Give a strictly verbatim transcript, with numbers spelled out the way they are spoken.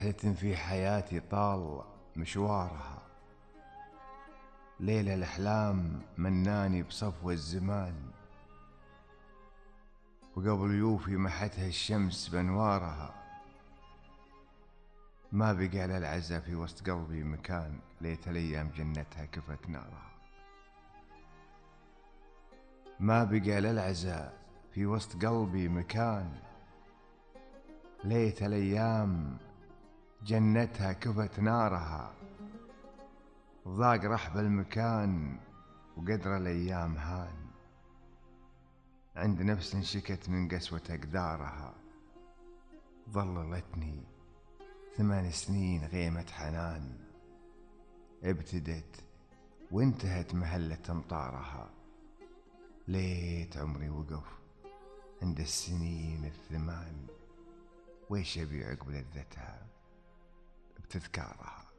رحلة في حياتي طال مشوارها، ليلة الأحلام مناني بصفو الزمان، وقبل يوفي محتها الشمس بأنوارها. ما بقى للعزا في وسط قلبي مكان، ليت الأيام جنتها كفت نارها. ما بقى للعزا في وسط قلبي مكان، ليت الأيام جنتها كفت نارها. ضاق رحب المكان وقدر الأيام هان، عند نفس انشكت من قسوة أقدارها. ظللتني ثمان سنين غيمة حنان، ابتدت وانتهت مهلة أمطارها. ليت عمري وقف عند السنين الثمان، ويش أبي عقب لذتها بتذكارها.